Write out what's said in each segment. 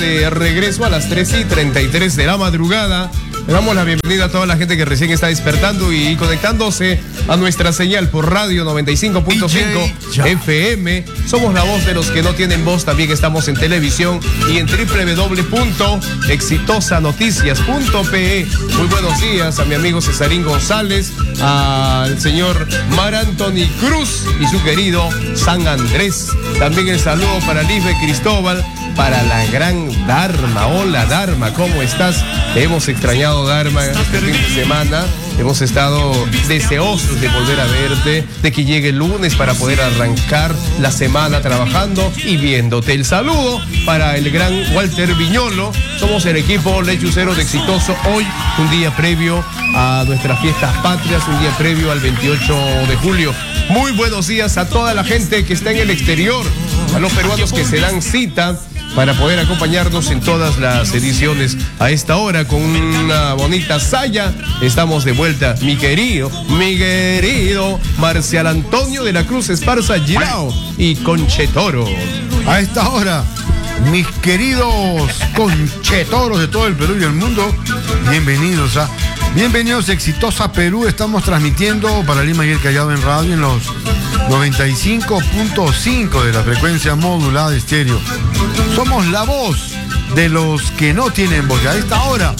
De regreso a las 3:33 de la madrugada. Le damos la bienvenida a toda la gente que recién está despertando y conectándose a nuestra señal por radio 95.5 FM. Somos la voz de los que no tienen voz. También estamos en televisión y en www.exitosanoticias.pe. Muy buenos días a mi amigo Cesarín González, al señor Mar Anthony Cruz y su querido San Andrés. También el saludo para Lisbeth Cristóbal, para la gran Dharma. Hola Dharma, ¿cómo estás? Te hemos extrañado, Dharma, este fin de semana. Hemos estado deseosos de volver a verte, de que llegue el lunes para poder arrancar la semana trabajando y viéndote. El saludo para el gran Walter Viñolo. Somos el equipo lechucero de Exitoso. Hoy, un día previo a nuestras fiestas patrias, un día previo al 28 de julio. Muy buenos días a toda la gente que está en el exterior, a los peruanos que se dan cita para poder acompañarnos en todas las ediciones. A esta hora, con una bonita saya, estamos de vuelta. Mi querido Marcial Antonio de la Cruz Esparza Girao y Conchetoro. A esta hora, mis queridos conchetoros de todo el Perú y el mundo, bienvenidos a Exitosa Perú. Estamos transmitiendo para Lima y el Callao en radio en los 95.5 de la frecuencia modulada estéreo. Somos la voz de los que no tienen voz. A esta hora,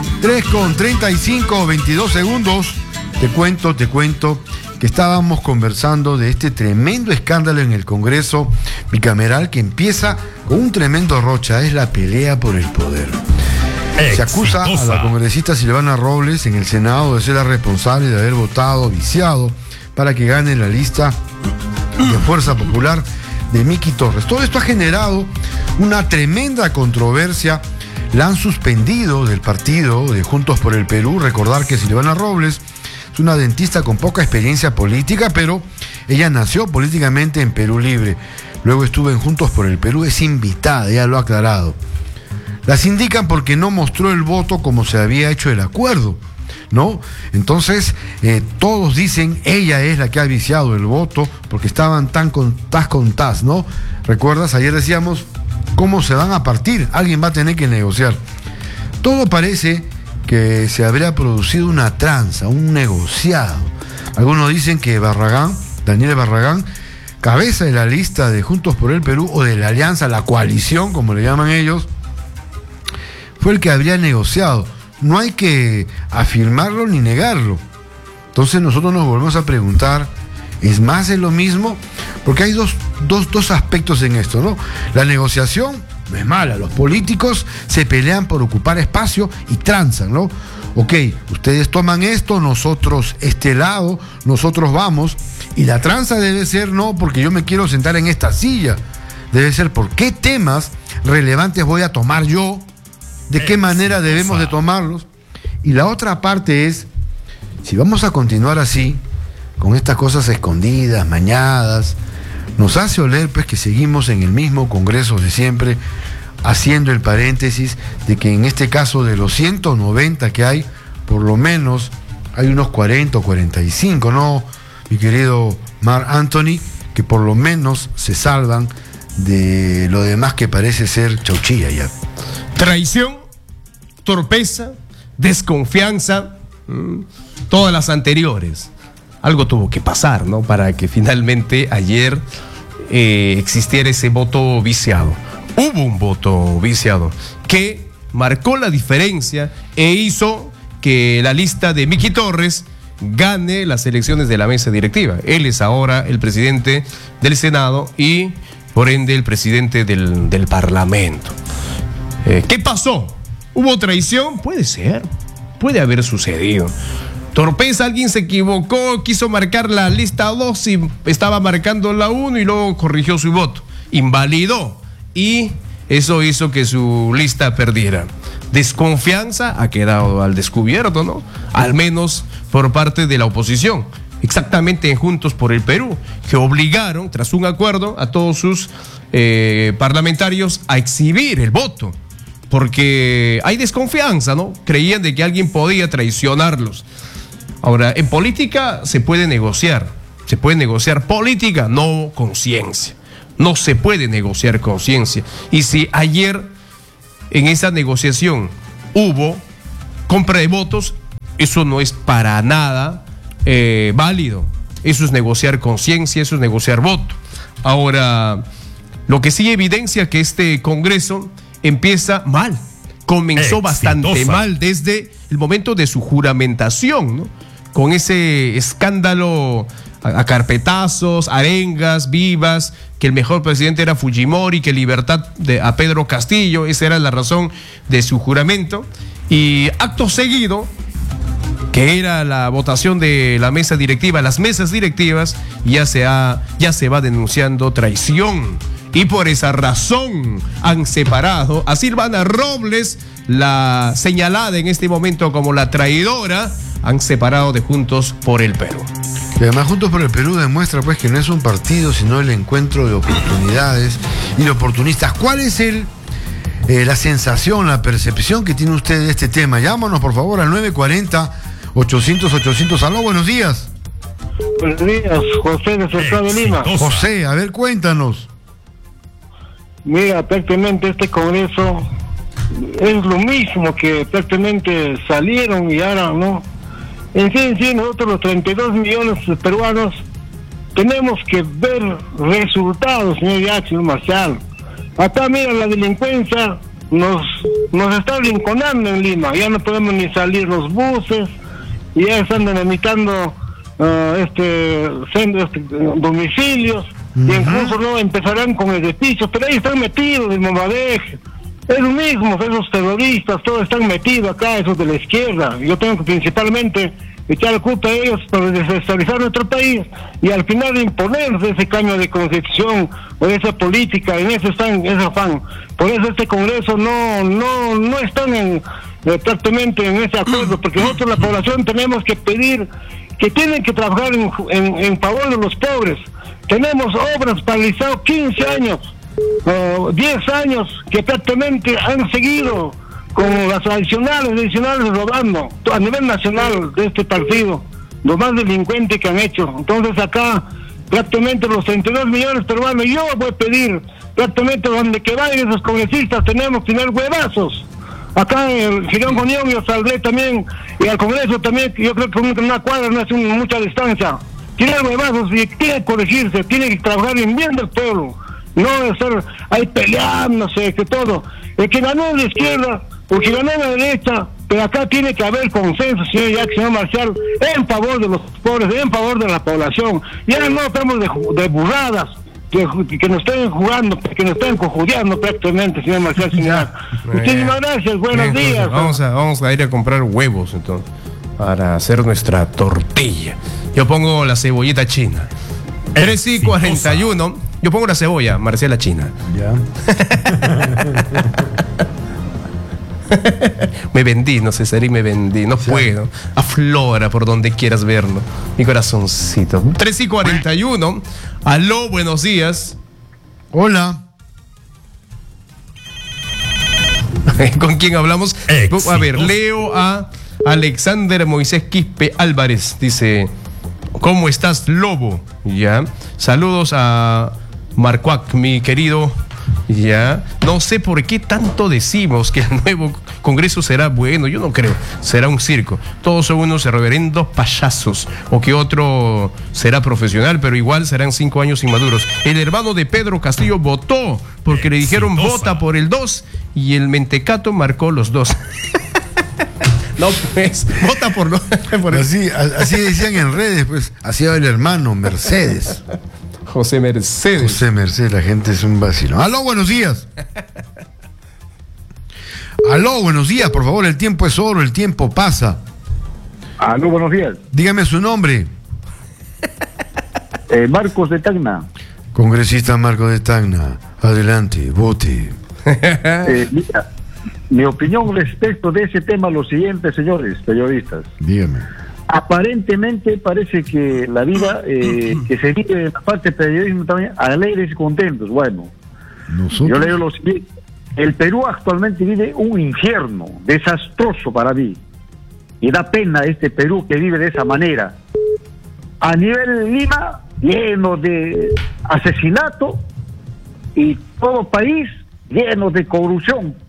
3:35, 22 segundos, te cuento que estábamos conversando de este tremendo escándalo en el Congreso bicameral que empieza con un tremendo rocha. Es la pelea por el poder. Se acusa a la congresista Silvana Robles en el Senado de ser la responsable de haber votado viciado para que gane la lista de Fuerza Popular de Miki Torres. Todo esto ha generado una tremenda controversia. La han suspendido del partido de Juntos por el Perú. Recordar que Silvana Robles es una dentista con poca experiencia política, pero ella nació políticamente en Perú Libre. Luego estuvo en Juntos por el Perú, es invitada, ya lo ha aclarado. Las indican porque no mostró el voto como se había hecho el acuerdo, ¿no? Entonces, todos dicen, ella es la que ha viciado el voto porque estaban tan contadas, ¿no? ¿Recuerdas? Ayer decíamos, ¿cómo se van a partir? Alguien va a tener que negociar. Todo parece que se habría producido una tranza, un negociado. Algunos dicen que Daniel Barragán, cabeza de la lista de Juntos por el Perú o de la alianza, la coalición, como le llaman ellos, fue el que habría negociado. No hay que afirmarlo ni negarlo. Entonces nosotros nos volvemos a preguntar, ¿es más de lo mismo? Porque hay dos aspectos en esto, ¿no? La negociación no es mala. Los políticos se pelean por ocupar espacio y tranzan, ¿no? Ok, ustedes toman esto, nosotros este lado, nosotros vamos. Y la tranza debe ser, no porque yo me quiero sentar en esta silla. Debe ser por qué temas relevantes voy a tomar yo, de qué manera debemos de tomarlos. Y la otra parte es, si vamos a continuar así, con estas cosas escondidas, mañadas, nos hace oler pues que seguimos en el mismo Congreso de siempre, haciendo el paréntesis de que en este caso de los 190 que hay, por lo menos hay unos 40 o 45, ¿no, mi querido Mar Anthony? Que por lo menos se salvan de lo demás que parece ser chauchilla ya. Traición, torpeza, desconfianza, todas las anteriores. Algo tuvo que pasar, ¿no? Para que finalmente ayer existiera ese voto viciado. Hubo un voto viciado que marcó la diferencia e hizo que la lista de Miki Torres gane las elecciones de la mesa directiva. Él es ahora el presidente del Senado y, por ende, el presidente del Parlamento. ¿Qué pasó? ¿Hubo traición? Puede ser, puede haber sucedido. Torpeza, alguien se equivocó, quiso marcar la lista 2 y estaba marcando la 1 y luego corrigió su voto. Invalidó y eso hizo que su lista perdiera. Desconfianza ha quedado al descubierto, ¿no? Al menos por parte de la oposición. Exactamente en Juntos por el Perú, que obligaron, tras un acuerdo, a todos sus parlamentarios a exhibir el voto. Porque hay desconfianza, ¿no? Creían de que alguien podía traicionarlos. Ahora, en política se puede negociar política, no conciencia. No se puede negociar conciencia. Y si ayer en esa negociación hubo compra de votos, eso no es para nada válido. Eso es negociar conciencia, eso es negociar voto. Ahora, lo que sí evidencia que este Congreso empieza mal. Comenzó bastante mal desde el momento de su juramentación, ¿no? Con ese escándalo a carpetazos, arengas vivas, que el mejor presidente era Fujimori, que libertad a Pedro Castillo, esa era la razón de su juramento. Y acto seguido, que era la votación de la mesa directiva, las mesas directivas, ya se va denunciando traición. Y por esa razón han separado a Silvana Robles, la señalada en este momento como la traidora, han separado de Juntos por el Perú. Y además Juntos por el Perú demuestra pues que no es un partido, sino el encuentro de oportunidades y de oportunistas. ¿Cuál es la sensación, la percepción que tiene usted de este tema? Llámanos por favor al 940-800-800. Aló, buenos días. Buenos días, José de Cercado de Lima. José, a ver, cuéntanos. Mira, prácticamente este Congreso es lo mismo que prácticamente salieron y ahora no. En sí, nosotros los 32 millones de peruanos tenemos que ver resultados, señor Jackson Marcial. Acá, mira, la delincuencia nos está rinconando en Lima. Ya no podemos ni salir los buses, y ya están dinamitando domicilios. Y incluso no empezarán con el despicho, pero ahí están metidos el Movadej. Es lo mismo, esos terroristas, todos están metidos acá, esos de la izquierda. Yo tengo que principalmente echar la culpa a ellos para desestabilizar nuestro país y al final imponerse ese cambio de concepción o de esa política. En eso están, ese afán. Por eso este Congreso no están prácticamente en ese acuerdo, porque nosotros la población tenemos que pedir que tienen que trabajar en favor de los pobres. Tenemos obras paralizadas 15 años, 10 años que prácticamente han seguido con las adicionales robando a nivel nacional de este partido, lo más delincuente que han hecho. Entonces acá prácticamente los 32 millones peruanos, yo voy a pedir prácticamente donde que vayan esos congresistas tenemos que tener huevazos. Acá en el Girón Unión yo saldré también, y al Congreso también, yo creo que una cuadra no es mucha distancia. Tiene huevazos y tiene que corregirse, tiene que trabajar en bien del pueblo, no estar ahí peleándose, que todo. El que ganó la izquierda, o que ganó la derecha, pero acá tiene que haber consenso, señor Marcial, en favor de los pobres, en favor de la población. Ya no estamos de burradas, que nos estén jugando, que nos estén cojudeando prácticamente, señor Marcial. Muchísimas gracias, buenos días. Vamos a ir a comprar huevos entonces, para hacer nuestra tortilla. Yo pongo la cebollita china. 3:41. Yo pongo la cebolla, Marcela china. Ya. Me vendí, no sé, Cesarín, me vendí. No puedo. Aflora por donde quieras verlo. Mi corazoncito. 3:41. Aló, buenos días. Hola. ¿Con quién hablamos? A ver, leo a Alexander Moisés Quispe Álvarez. Dice: ¿cómo estás, Lobo? Ya. Saludos a Marcuac, mi querido. Ya. No sé por qué tanto decimos que el nuevo Congreso será bueno. Yo no creo. Será un circo. Todos son unos reverendos payasos. O que otro será profesional, pero igual serán 5 años inmaduros. El hermano de Pedro Castillo votó porque le dijeron vota por el 2 y el mentecato marcó los 2. No, pues, vota por lo. Así decían en redes, pues. Así va el hermano, Mercedes. José Mercedes, la gente es un vacilo. Aló, buenos días. Aló, buenos días, por favor, el tiempo es oro, el tiempo pasa. Aló, buenos días. Dígame su nombre. Marcos de Tacna. Congresista Marcos de Tacna, adelante, vote. Mira, mi opinión respecto de ese tema, lo siguiente, señores periodistas. Dígame. Aparentemente parece que la vida que se vive en la parte de periodismo también, alegres y contentos. Bueno, yo leo lo siguiente: el Perú actualmente vive un infierno desastroso para mí, y da pena este Perú que vive de esa manera. A nivel de Lima, lleno de asesinato, y todo país lleno de corrupción.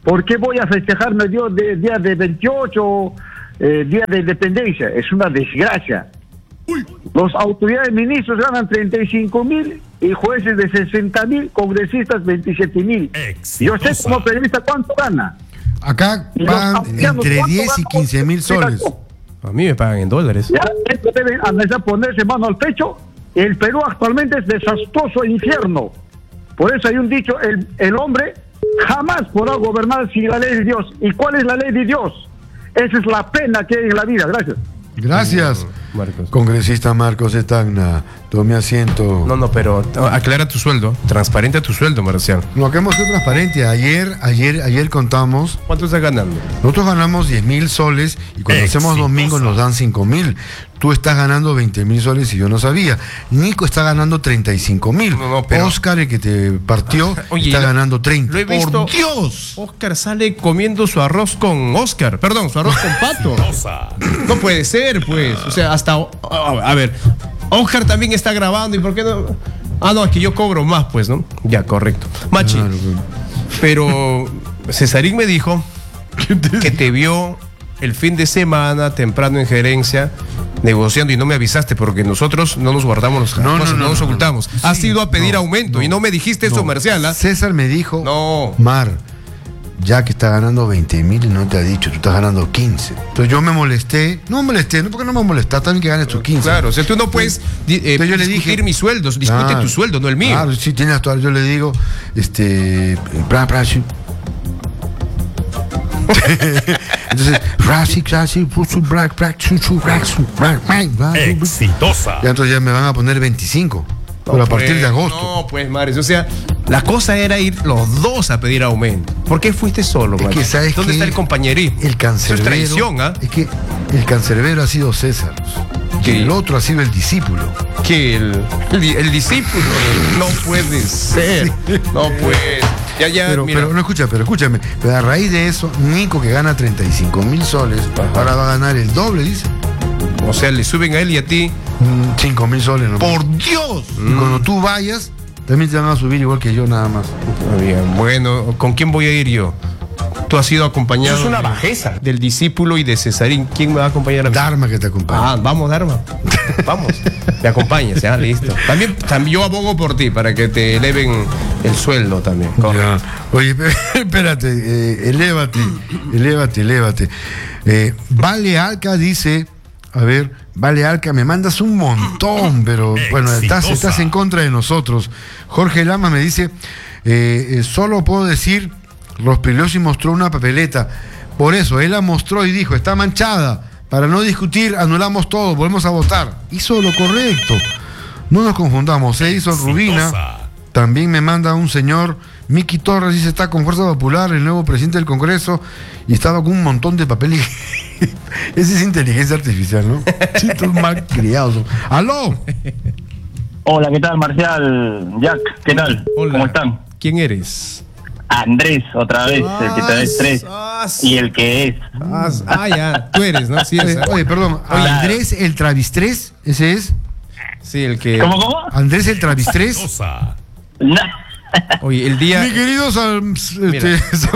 ¿Por qué voy a festejarme día de 28, día de independencia? Es una desgracia. Los autoridades ministros ganan 35.000 y jueces de 60.000, congresistas 27.000. Yo sé como periodista cuánto gana. Acá pagan entre 10 y 15.000 soles. A mí me pagan en dólares. Ya, esto deben analizar, ponerse mano al pecho. El Perú actualmente es desastroso infierno. Por eso hay un dicho, el hombre jamás podrá gobernar sin la ley de Dios. ¿Y cuál es la ley de Dios? Esa es la pena que hay en la vida. Gracias. Gracias, Marcos. Congresista Marcos Etagna. Tome asiento. No, pero aclara tu sueldo. Transparente tu sueldo, Marcial. No, que hemos sido transparente. Ayer contamos. ¿Cuánto estás ganando? Nosotros ganamos 10.000 soles y cuando hacemos domingo nos dan 5.000. Tú estás ganando 20.000 soles y yo no sabía. Nico está ganando 35.000. No, pero... Oscar, el que te partió, Oye, está ganando 30. Lo he visto. ¡Por Dios! Oscar sale comiendo su arroz con Oscar. Perdón, su arroz con pato. No puede ser, pues. O sea, hasta... A ver, Oscar también está grabando. ¿Y por qué no? Ah, no, es que yo cobro más, pues, ¿no? Ya, correcto. Machi, Claro, pero Cesarín me dijo que te vio el fin de semana temprano en gerencia negociando y no me avisaste porque nosotros no nos guardamos las cosas, no nos ocultamos. Has ido a pedir aumento y no me dijiste eso, Marcial. César me dijo, No. Mar, ya que está ganando 20.000 y no te ha dicho, tú estás ganando 15. Entonces yo me molesté, porque no me molesta, también que ganes tus 15. Claro, o sea, tú no puedes Entonces yo le discutir dije, mis sueldos, discute tu sueldo, no el mío. Claro, sí, tienes todo. Yo le digo, entonces, Exitosa. ya entonces ya me van a poner 25 por a partir de agosto. No, pues, Maris, o sea, la cosa era ir los dos a pedir aumento. ¿Por qué fuiste solo, Maris? que, ¿sabes ¿Dónde qué? está el compañerismo? El Eso es cancerbero, traición, ¿ah? es que el cancerbero ha sido César y ¿Qué? el otro ha sido el discípulo. Que el discípulo no puede ser. No puede. Ya, Pero mira. escúchame. Pero a raíz de eso, Nico, que gana 35.000 soles, ahora va a ganar el doble, dice. O sea, le suben a él y a ti. 5.000 soles, ¿no? ¡Por Dios! Y cuando tú vayas, también te van a subir igual que yo, nada más. Bien, bueno, ¿con quién voy a ir yo? Tú has sido acompañado. Eso es una bajeza. Del discípulo y de Cesarín. ¿Quién me va a acompañar a mí? Dharma que te acompaña. Ah, vamos, Dharma. Vamos. Te acompañas, ya, listo. También yo abogo por ti para que te eleven el sueldo también. Ya. Oye, espérate, elévate. Vale Alca dice, a ver, Vale Alca, me mandas un montón, pero bueno, estás en contra de nosotros. Jorge Lama me dice, solo puedo decir, Rospigliosi mostró una papeleta. Por eso, él la mostró y dijo, está manchada. Para no discutir, anulamos todo, volvemos a votar. Hizo lo correcto. No nos confundamos, se hizo Rubina. También me manda un señor, Miki Torres, dice, está con Fuerza Popular, el nuevo presidente del Congreso, y estaba con un montón de papel. Esa es inteligencia artificial, ¿no? Chitos mal criados. ¡Aló! Hola, ¿qué tal, Marcial? Jack, ¿qué tal? Hola. ¿Cómo están? ¿Quién eres? Andrés, otra vez, el que te da estrés. Y el que es. Ya, tú eres, ¿no? Sí, Oye, perdón, Hola. Andrés el Travistrés, ¿ese es? sí, el que. ¿Cómo? Andrés el Travistrés. No. Oye, el día. Mi querido Mira,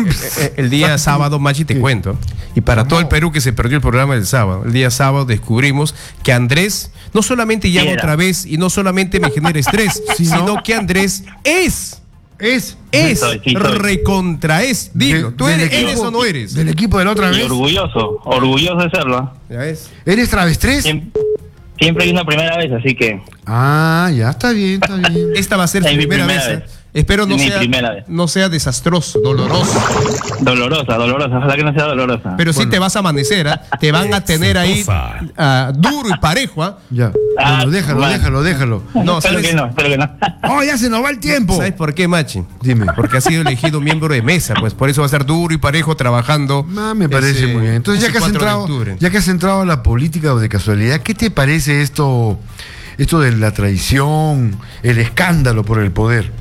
el día sábado, Machi, te cuento. Y para todo el Perú que se perdió el programa del sábado, el día sábado descubrimos que Andrés no solamente llama Era. otra vez y no solamente me genera estrés, sino que Andrés es Sí, soy. recontra es. Dilo, ¿tú del eres equipo- o no eres? Del equipo de la otra Y vez. orgulloso de serlo. Ya ves. ¿Eres Travistrés? Siempre hay una primera vez, así que. Ah, ya, está bien. Esta va a ser Es tu mi primera vez. primera ¿eh? vez. Espero Es mi primera vez. no sea desastroso, doloroso. Dolorosa, ojalá que no sea dolorosa. Pero sí te vas a amanecer, ¿ah? Te van a tener ahí duro y parejo, ¿ah? Ya. Ah, Bueno, déjalo. No, espero que no. ¡Oh, ya se nos va el tiempo! ¿Sabes por qué, Machi? Dime. Porque ha sido elegido miembro de mesa, pues por eso va a ser duro y parejo trabajando. Me parece ese- muy bien. Entonces, ese 4 de octubre. ya que has entrado a la política o de casualidad, ¿qué te parece esto de la traición, el escándalo por el poder?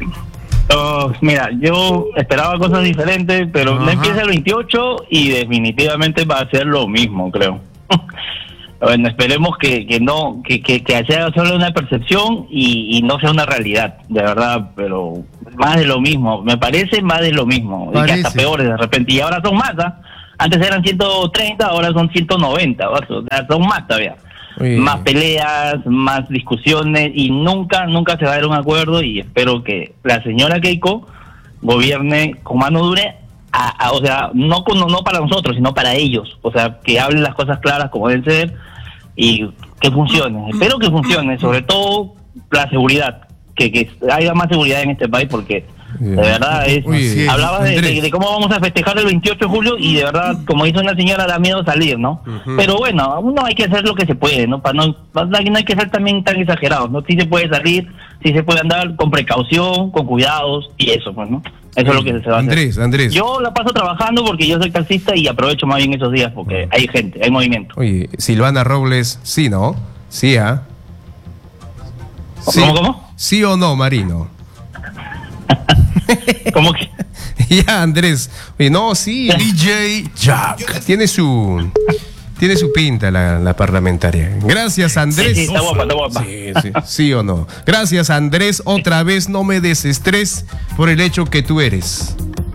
Mira, yo esperaba cosas diferentes, pero no Ajá. empieza el 28 y definitivamente va a ser lo mismo, creo. Bueno, esperemos que sea solo una percepción y no sea una realidad, de verdad, pero más de lo mismo, me parece más de lo mismo, y que hasta peores de repente, y ahora son más, antes eran 130, ahora son 190, o sea, son más todavía. Más peleas, más discusiones, y nunca se va a dar un acuerdo, y espero que la señora Keiko gobierne con mano dura, o sea, no para nosotros, sino para ellos, o sea, que hablen las cosas claras como deben ser y que funcione. Espero que funcione, sobre todo la seguridad, que haya más seguridad en este país, porque de verdad hablabas de cómo vamos a festejar el 28 de julio y de verdad, como dice una señora, da miedo salir, ¿no? Pero bueno, uno hay que hacer lo que se puede, ¿no? No hay que ser también tan exagerados, ¿no? Sí se puede salir, sí se puede andar con precaución, con cuidados y eso, pues, ¿no? Eso es lo que se va a hacer. Andrés. Yo la paso trabajando porque yo soy taxista y aprovecho más bien esos días porque hay gente, hay movimiento. Oye, Silvana Robles, sí, ¿no? Sí, Sí. ¿Cómo? ¿Sí o no, Marino? ¿Cómo que? Ya, Andrés. Oye, no, sí, DJ Jack. Tiene su pinta la parlamentaria. Gracias, Andrés. Sí, está guapa. Sí o no. Gracias, Andrés. Otra vez no me des estrés por el hecho que tú eres.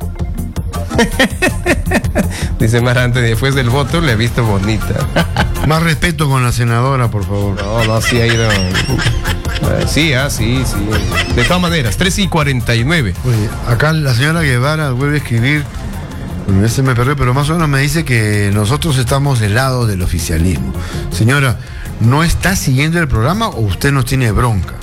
Dice Marante, después del voto le he visto bonita. Más respeto con la senadora, por favor. No, sí ha ido. Sí. De todas maneras, 3:49. Oye, acá la señora Guevara vuelve a escribir. Bueno, ese me perdió, pero más o menos me dice que nosotros estamos del lado del oficialismo. Señora, ¿no está siguiendo el programa o usted nos tiene bronca?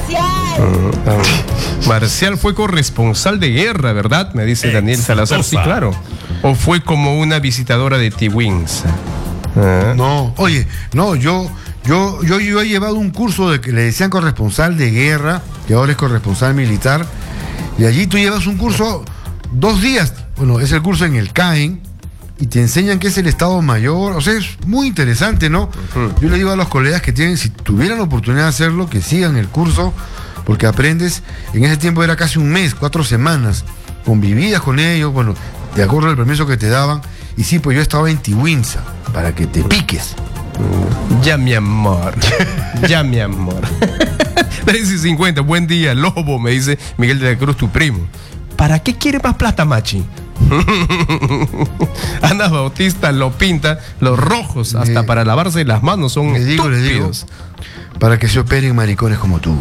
Marcial fue corresponsal de guerra, ¿verdad? Me dice Daniel Salazar. Sí, claro. ¿O fue como una visitadora de T-Wings? No, oye, no, yo he llevado un curso de que le decían corresponsal de guerra, que ahora es corresponsal militar, y allí tú llevas un curso 2 días. Bueno, es el curso en el CAEN y te enseñan qué es el Estado Mayor. O sea, es muy interesante, ¿no? Yo le digo a los colegas que tienen, si tuvieran la oportunidad de hacerlo, que sigan el curso, porque aprendes. En ese tiempo era casi un mes, 4 semanas, convivías con ellos, bueno, de acuerdo al permiso que te daban. Y sí, pues yo estaba en Tiwinsa, para que te piques. Ya, mi amor. 13:50, buen día, Lobo, me dice Miguel de la Cruz, tu primo. ¿Para qué quiere más plata, machi? Ana Bautista lo pinta, los rojos, hasta para lavarse las manos son le digo, para que se operen maricones como tú.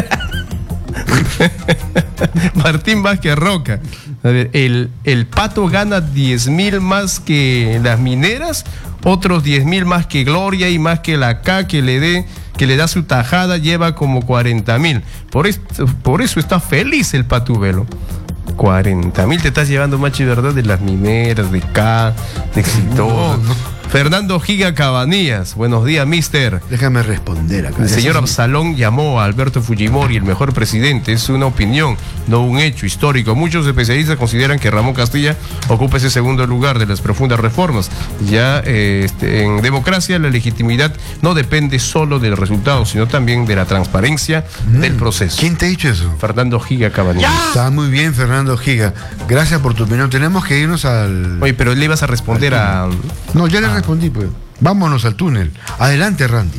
Martín Vázquez Roca. A ver, el Pato gana 10,000 más que las mineras, otros 10,000 más que Gloria y más que la K que le da su tajada, lleva como 40,000. Por eso está feliz el Patubelo. 40,000 te estás llevando, machi, ¿verdad? De las mineras, de K, de Exitosa. No. Fernando Giga Cabanillas, buenos días, mister. Déjame responder acá. El señor Absalón llamó a Alberto Fujimori el mejor presidente. Es una opinión, no un hecho histórico. Muchos especialistas consideran que Ramón Castilla ocupa ese segundo lugar de las profundas reformas. Ya en democracia la legitimidad no depende solo del resultado, sino también de la transparencia del proceso. ¿Quién te ha dicho eso? Fernando Giga Cabanillas. Está muy bien, Fernando Giga. Gracias por tu opinión. Tenemos que irnos al... Oye, pero le ibas a responder a... No, ya le respondí, pues. Vámonos al túnel. Adelante, Randy.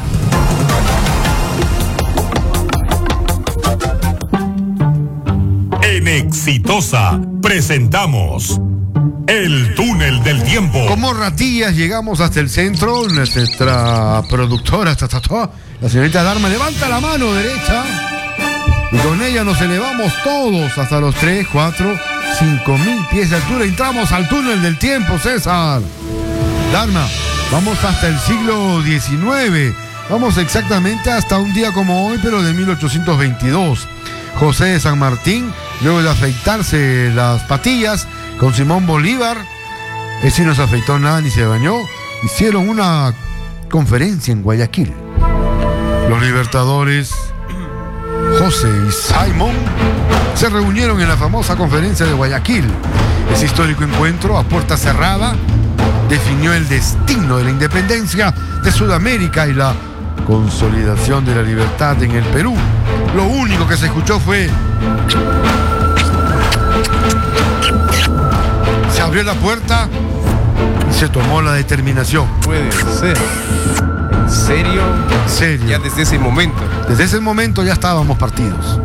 En Exitosa presentamos El Túnel del Tiempo. Como ratillas llegamos hasta el centro. Nuestra productora, la señorita Dharma, levanta la mano derecha y con ella nos elevamos todos hasta los 3, 4, 5,000 pies de altura. Entramos al túnel del tiempo, César. Dharma, vamos hasta el siglo XIX. Vamos exactamente hasta un día como hoy, pero de 1822. José de San Martín, luego de afeitarse las patillas con Simón Bolívar, ese no se afeitó nada ni se bañó, hicieron una conferencia en Guayaquil. Los libertadores José y Simón se reunieron en la famosa conferencia de Guayaquil. Ese histórico encuentro a puerta cerrada definió el destino de la independencia de Sudamérica y la consolidación de la libertad en el Perú. Lo único que se escuchó fue... Se abrió la puerta Se tomó la determinación. Puede ser. ¿En serio? En serio. Ya desde ese momento. Desde ese momento ya estábamos partidos.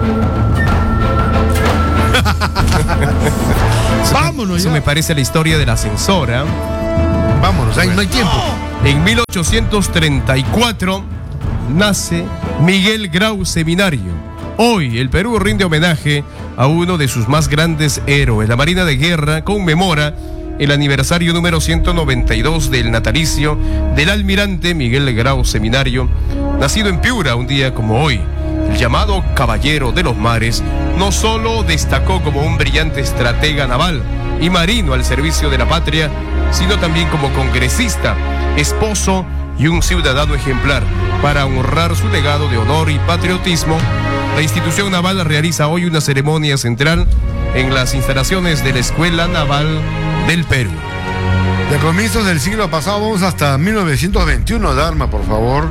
Vámonos Eso ya. me parece la historia del ascensor, ¿eh? Vámonos, ahí no hay tiempo. En 1834 nace Miguel Grau Seminario. Hoy el Perú rinde homenaje a uno de sus más grandes héroes. La Marina de Guerra conmemora el aniversario número 192 del natalicio del almirante Miguel Grau Seminario, nacido en Piura un día como hoy. El llamado Caballero de los Mares no solo destacó como un brillante estratega naval y marino al servicio de la patria, sino también como congresista, esposo y un ciudadano ejemplar. Para honrar su legado de honor y patriotismo, la institución naval realiza hoy una ceremonia central en las instalaciones de la Escuela Naval del Perú. De comienzos del siglo pasado vamos hasta 1921, Dharma, por favor.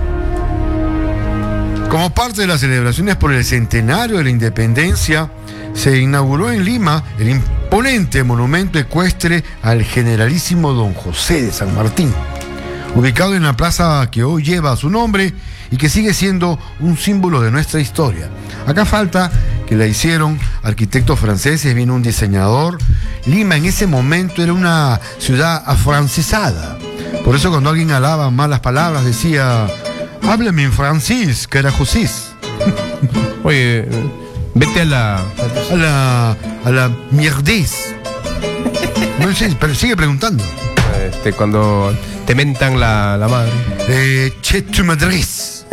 Como parte de las celebraciones por el centenario de la independencia, se inauguró en Lima el imponente monumento ecuestre al generalísimo Don José de San Martín, ubicado en la plaza que hoy lleva su nombre y que sigue siendo un símbolo de nuestra historia. Acá falta que la hicieron arquitectos franceses, vino un diseñador. Lima en ese momento era una ciudad afrancesada. Por eso cuando alguien hablaba malas palabras decía: háblame en francés, carajosís. Oye, vete a la mierdez. No sé, pero sigue preguntando. Cuando te mentan la madre. Che tu madres.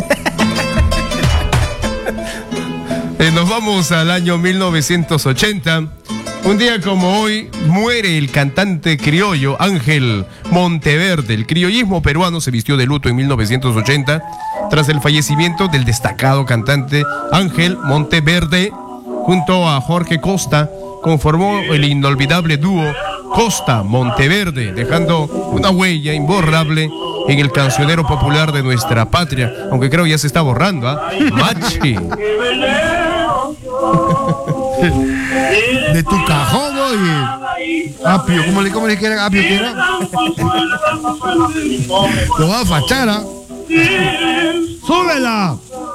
Nos vamos al año 1980. Un día como hoy muere el cantante criollo Ángel Monteverde. El criollismo peruano se vistió de luto en 1980 tras el fallecimiento del destacado cantante Ángel Monteverde. Junto a Jorge Costa conformó el inolvidable dúo Costa Monteverde, dejando una huella imborrable en el cancionero popular de nuestra patria, aunque creo ya se está borrando, ¿ah? Machi. De tu cajón, oye. Apio, ¿cómo le quiera? Apio, ¿qué era? Lo va a fachar, ¿ah? ¡Súbela!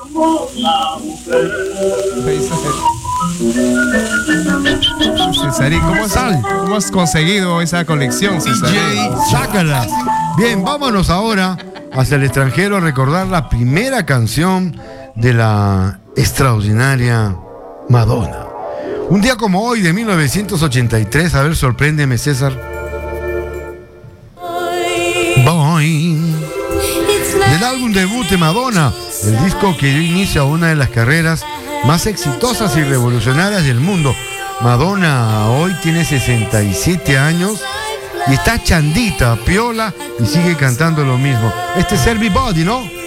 Cesarín, ¿cómo has conseguido esa conexión, Cesarín? DJ, sácala. Bien, vámonos ahora hacia el extranjero a recordar la primera canción de la extraordinaria Madonna. Un día como hoy de 1983, a ver, sorpréndeme, César. Boy. Del álbum debut de Madonna, el disco que dio inicio a una de las carreras más exitosas y revolucionarias del mundo. Madonna hoy tiene 67 años y está chandita, piola y sigue cantando lo mismo. Este es Everybody, ¿no?